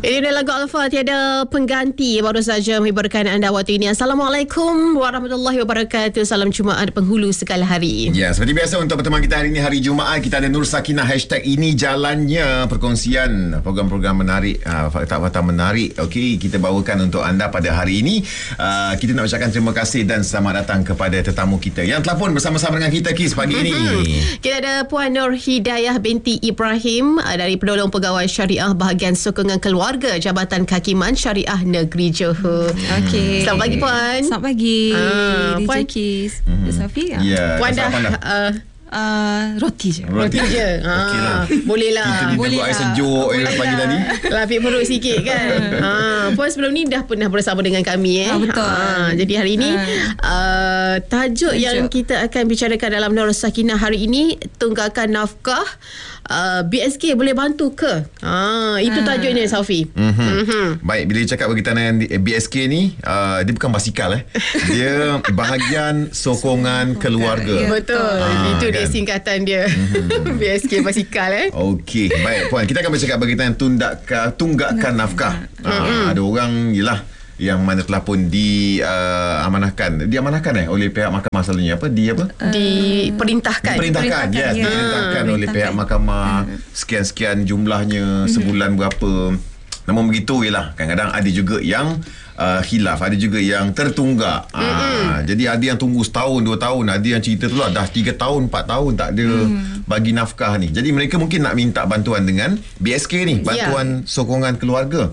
Ini adalah lagu Alfa Tiada Pengganti, baru saja menghiburkan anda waktu ini. Assalamualaikum warahmatullahi wabarakatuh. Salam Jumaat penghulu segala hari. Ya, seperti biasa untuk pertemuan kita hari ini, hari Jumaat, kita ada Nur Sakinah #ini jalannya, perkongsian program-program menarik, fakta-fakta menarik. Okey, kita bawakan untuk anda pada hari ini. Kita nak ucapkan terima kasih dan selamat datang kepada tetamu kita yang telah pun bersama-sama dengan kita Kis pagi ini. Kita ada Puan Nur Hidayah binti Ibrahim dari Penolong Pegawai Syariah Bahagian Sokongan Keluarga Jabatan Kehakiman Syariah Negeri Johor. Okey. Selamat pagi Puan. Selamat pagi. DJ Puan. Kis. Safi. Ya, Puan dah Roti je. roti je. Okey lah. Boleh lah. Kita Boleh buat air lah. sejuk pagi tadi. Lapik perut sikit kan. Puan sebelum ni dah pernah bersama dengan kami betul. Jadi hari ini tajuk yang kita akan bicarakan dalam Nur Sakinah hari ini, tunggakan nafkah BSK boleh bantu ke? Itu tajuknya Safi. Baik, bila cakap berkaitan dengan BSK ni, dia bukan basikal Dia bahagian sokongan keluarga. Betul. Itu dia kan? singkatan dia. BSK basikal Okey, baik Puan, kita akan bercakap berkaitan tunggakan nafkah. Ada orang yang mana telah pun diamanahkan oleh pihak mahkamah, selalunya diperintahkan. Diperintahkan oleh pihak mahkamah, sekian-sekian jumlahnya, sebulan berapa. Namun begitu, kadang-kadang ada juga yang khilaf, ada juga yang tertunggak. Jadi ada yang tunggu setahun, 2 tahun, ada yang cerita tu dah 3 tahun, 4 tahun tak ada bagi nafkah ni. Jadi mereka mungkin nak minta bantuan dengan BSK ni, bantuan sokongan keluarga.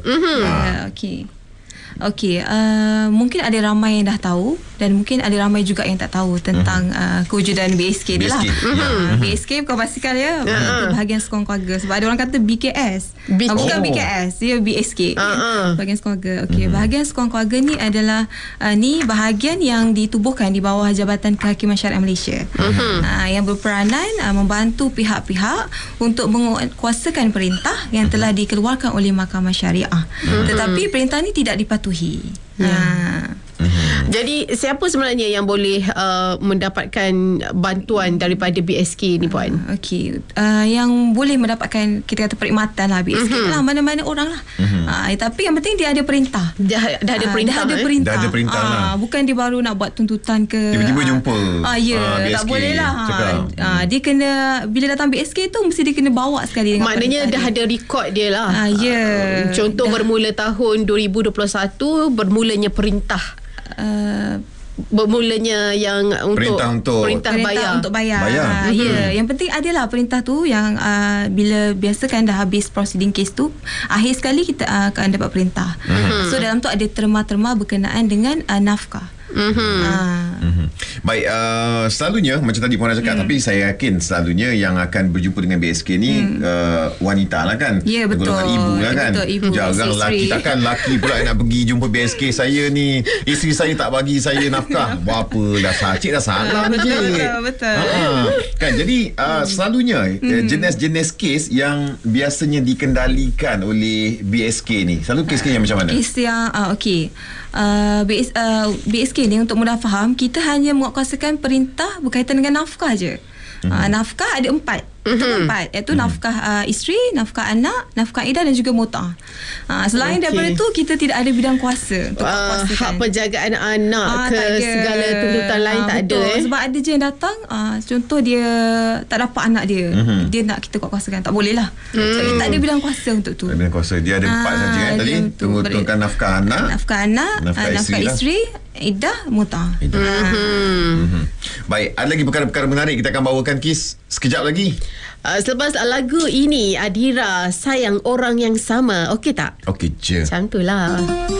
Okey, mungkin ada ramai yang dah tahu dan mungkin ada ramai juga yang tak tahu tentang kewujudan BSK ni lah. BSK bukan basikal ya, itu bahagian sokongan keluarga. Sebab ada orang kata BKS. Bukan BKS, dia BSK. Bahagian sokongan keluarga. Okey, bahagian sokongan keluarga ni adalah ni bahagian yang ditubuhkan di bawah Jabatan Kehakiman Syariah Malaysia. Yang berperanan membantu pihak-pihak untuk menguatkuasakan perintah yang telah dikeluarkan oleh Mahkamah Syariah. Tetapi perintah ni tidak dipatuhi. Jadi siapa sebenarnya yang boleh mendapatkan bantuan daripada BSK ni Puan? Okey, yang boleh mendapatkan, kita kata perkhidmatan lah BSK lah, mana-mana orang lah. Tapi yang penting dia ada perintah. Dah ada perintah. Dah ada perintah lah. Bukan dia baru nak buat tuntutan ke, tiba-tiba jumpa BSK, tak boleh lah. Dia kena, bila datang BSK tu mesti dia kena bawa sekali dengan maknanya dah ada rekod dia lah. Contoh dah. Bermula tahun 2021 bermulanya perintah, bermulanya yang perintah bayar. Yang penting adalah perintah tu yang bila biasa kan dah habis proceeding case tu, akhir sekali kita akan dapat perintah. So dalam tu ada terma-terma berkenaan dengan nafkah. Baik, selalunya macam tadi Puan dah cakap, tapi saya yakin selalunya yang akan berjumpa dengan BSK ni wanita lah kan. Ya, betul. Golongan ibu lah kan. Betul, ibu. Jarang lelaki, takkan lelaki pula nak pergi jumpa BSK. Saya ni, isteri saya tak bagi saya nafkah. Apa dah cik dah salah Betul. Kan, jadi selalunya jenis-jenis kes yang biasanya dikendalikan oleh BSK ni, selalu kes yang macam mana? Kes yang BSK ni, untuk mudah faham, kita hanya menguatkuasakan perintah berkaitan dengan nafkah je. Nafkah ada 4. Iaitu nafkah isteri, nafkah anak, nafkah idah dan juga mut'ah. Selain daripada tu, kita tidak ada bidang kuasa untuk hak penjagaan anak segala tuntutan lain tak ada. Sebab ada je yang datang, contoh dia tak dapat anak dia, dia nak kita kuasakan, tak boleh lah. So, kita tak ada bidang kuasa untuk tu. Bidang kuasa dia ada 4 saja tadi. Tunggu-tunggukan nafkah anak, nafkah isteri, idah, mut'ah. Baik, ada lagi perkara-perkara menarik kita akan bawakan Kis sekejap lagi. Selepas lagu ini, Adira, Sayang Orang Yang Sama. Okey tak? Okey je. Macam tu lah.